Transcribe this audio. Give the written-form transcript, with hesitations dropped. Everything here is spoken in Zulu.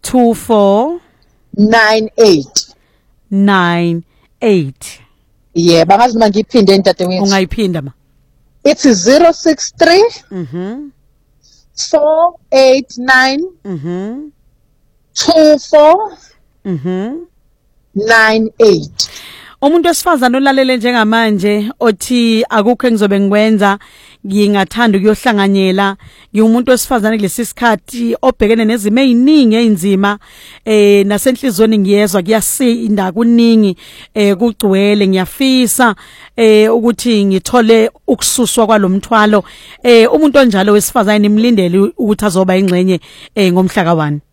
24 98. Yeah, bangazi mangiphinde entadewethu. Ungayiphinda ma. It's 063 489 24 98. Umuntu wesifazana olalele njengamanje othi akukho engizobe ngikwenza ngingathanda ukuyohlanganyela ngiumuntu wesifazana kulesi sikhathi obhekene nezimo eziningi einzima nasenhlizweni ngiyezwa kuyasinda kuningi kugcwele ngiyafisa ukuthi ngithole ukususwa kwalomthwalo umuntu onjalo wesifazana nimlindele ukuthi azoba ingxenye ngomhla ka1.